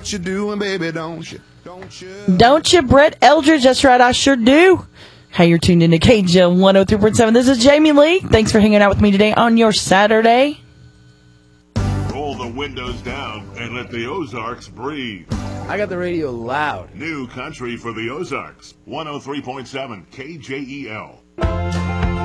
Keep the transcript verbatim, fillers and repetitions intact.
what you're doing, baby, don't you? Don't you? Don't you, Brett Eldridge? That's right, I sure do. Hey, you're tuned into K J M one oh three point seven. This is Jamie Lee. Thanks for hanging out with me today on your Saturday. Roll the windows down and let the Ozarks breathe. I got the radio loud. New country for the Ozarks. one oh three point seven K J E L.